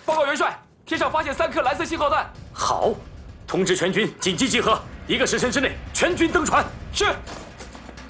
报告元帅，天上发现3颗蓝色信号弹。 好，通知全军紧急集合，1个时辰之内全军登船。 是。